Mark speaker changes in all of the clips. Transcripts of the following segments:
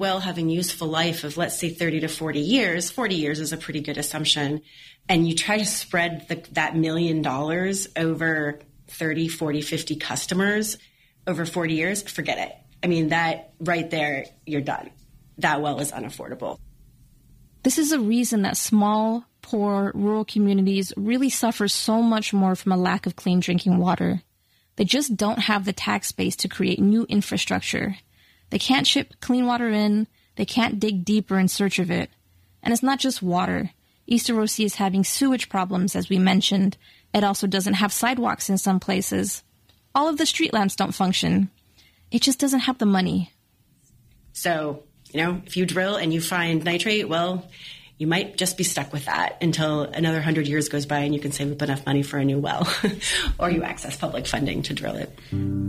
Speaker 1: well having useful life of, let's say, 30 to 40 years, 40 years is a pretty good assumption, and you try to spread that $1 million over 30, 40, 50 customers over 40 years, forget it. I mean, that right there, you're done. That well is unaffordable.
Speaker 2: This is a reason that small, poor, rural communities really suffer so much more from a lack of clean drinking water. They just don't have the tax base to create new infrastructure. They can't ship clean water in. They can't dig deeper in search of it. And it's not just water. East Arosi is having sewage problems, as we mentioned. It also doesn't have sidewalks in some places. All of the street lamps don't function. It just doesn't have the money.
Speaker 1: So, if you drill and you find nitrate, well, you might just be stuck with that until another 100 years goes by and you can save up enough money for a new well or you access public funding to drill it.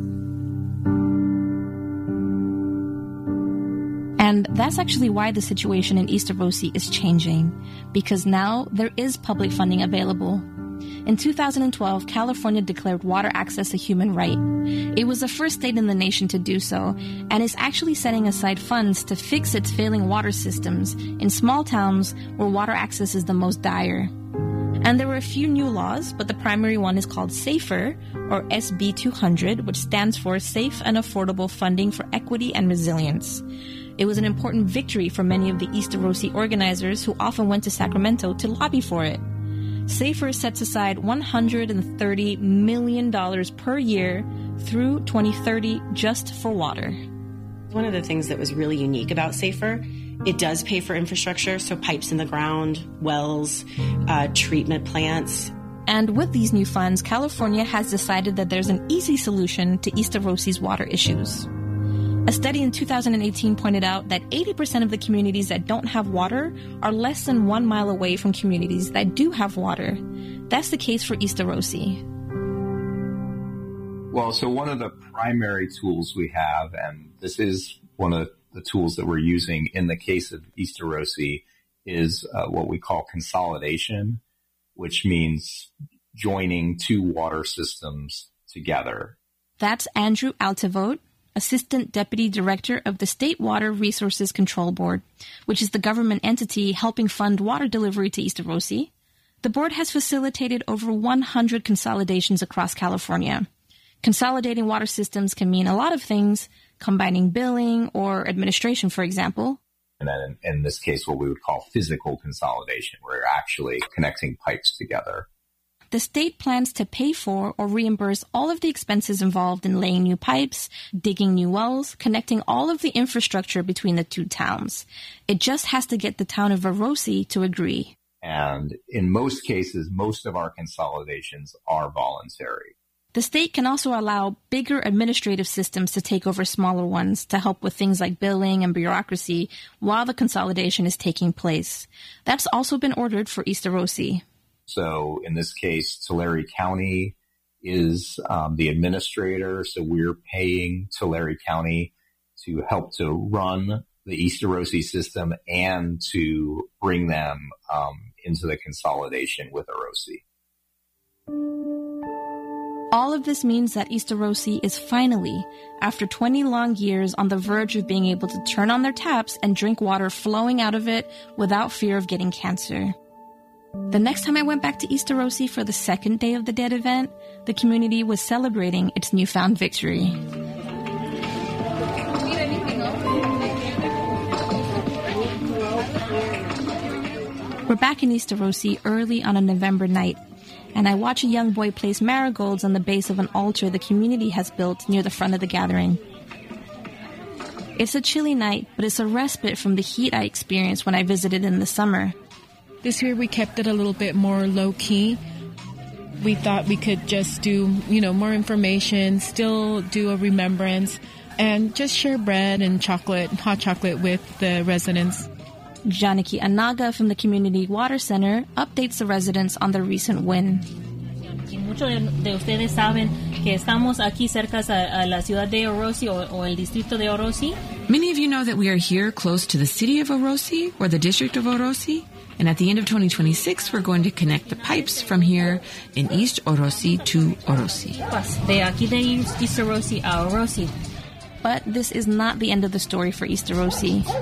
Speaker 2: And that's actually why the situation in East Arosi is changing, because now there is public funding available. In 2012, California declared water access a human right. It was the first state in the nation to do so, and is actually setting aside funds to fix its failing water systems in small towns where water access is the most dire. And there were a few new laws, but the primary one is called SAFER, or SB 200, which stands for Safe and Affordable Funding for Equity and Resilience. It was an important victory for many of the East Arosi organizers who often went to Sacramento to lobby for it. SAFER sets aside $130 million per year through 2030 just for water.
Speaker 1: One of the things that was really unique about SAFER, it does pay for infrastructure, so pipes in the ground, wells, treatment plants.
Speaker 2: And with these new funds, California has decided that there's an easy solution to East Arosi's water issues. A study in 2018 pointed out that 80% of the communities that don't have water are less than 1 mile away from communities that do have water. That's the case for East Arosi.
Speaker 3: Well, so one of the primary tools we have, and this is one of the tools that we're using in the case of East Arosi, is what we call consolidation, which means joining two water systems together.
Speaker 2: That's Andrew Altivote, Assistant Deputy Director of the State Water Resources Control Board, which is the government entity helping fund water delivery to East Arosi. The board has facilitated over 100 consolidations across California. Consolidating water systems can mean a lot of things, combining billing or administration, for example.
Speaker 3: And then in this case, what we would call physical consolidation, where you're actually connecting pipes together.
Speaker 2: The state plans to pay for or reimburse all of the expenses involved in laying new pipes, digging new wells, connecting all of the infrastructure between the two towns. It just has to get the town of Arosi to agree.
Speaker 3: And in most cases, most of our consolidations are voluntary.
Speaker 2: The state can also allow bigger administrative systems to take over smaller ones to help with things like billing and bureaucracy while the consolidation is taking place. That's also been ordered for East Arosi.
Speaker 3: So in this case, Tulare County is the administrator. So we're paying Tulare County to help to run the East Arosi system and to bring them into the consolidation with Arosi.
Speaker 2: All of this means that East Arosi is finally, after 20 long years, on the verge of being able to turn on their taps and drink water flowing out of it without fear of getting cancer. The next time I went back to East Arosi for the second Day of the Dead event, the community was celebrating its newfound victory. We're back in East Arosi early on a November night, and I watch a young boy place marigolds on the base of an altar the community has built near the front of the gathering. It's a chilly night, but it's a respite from the heat I experienced when I visited in the summer.
Speaker 4: This year we kept it a little bit more low-key. We thought we could just do, more information, still do a remembrance, and just share bread and hot chocolate with the residents.
Speaker 2: Janaki Anaga from the Community Water Center updates the residents on the recent win.
Speaker 5: Muchos de ustedes saben que estamos aquí cerca a la ciudad de Arosi o el distrito de Arosi.
Speaker 6: Many of you know that we are here close to the city of Arosi or the district of Arosi. And at the end of 2026, we're going to connect the pipes from here in East Arosi to Arosi.
Speaker 5: De aquí de East Arosi a Arosi.
Speaker 2: But this is not the end of the story for East Arosi.